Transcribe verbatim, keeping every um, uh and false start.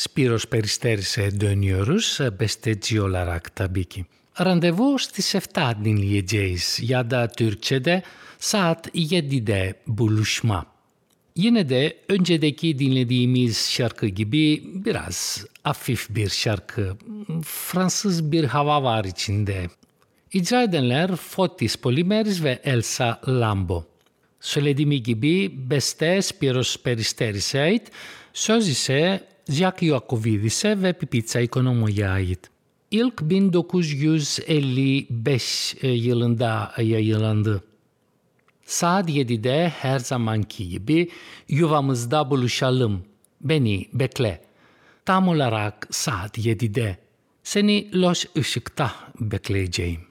Spyros Peristeris'e dönüyoruz, besteci olarak tabii ki. Randevu στις εφτά dinleyeceğiz ya da Türkçe'de saat yedide buluşma. Yine de öncedeki dinlediğimiz şarkı gibi biraz hafif bir şarkı. Fransız bir hava var içinde. İcra edenler Fotis Polimeris ve Elsa Lambo. Söylediğim gibi beste Spyros Peristeris'e ait, söz ise Jack Ioakovidis'e ve Pipitsa Ikonomo'ya ait. İlk bin dokuz yüz elli beş yılında yayınlandı. Saat yedide her zamanki gibi yuvamızda buluşalım. Beni bekle. Tam olarak saat yedide. Seni loş ışıkta bekleyeceğim.